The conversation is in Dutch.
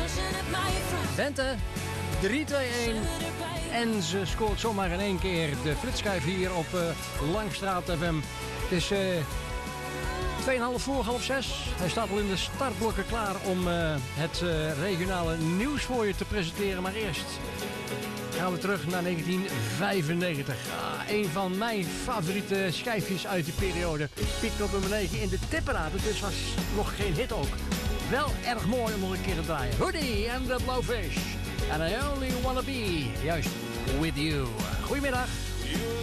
Bente, 3-2-1. En ze scoort zomaar in één keer de flitschijf hier op Langstraat FM. Het is 2,5 voor 5:30. Hij staat al in de startblokken klaar om het regionale nieuws voor je te presenteren. Maar eerst gaan we terug naar 1995. Een van mijn favoriete schijfjes uit die periode. Piekt op nummer 9 in de tipperaad. Dus was nog geen hit ook. Wel erg mooi om nog een keer te draaien. Hoodie and the Blowfish. And I only wanna be, juist, with you. Goedemiddag.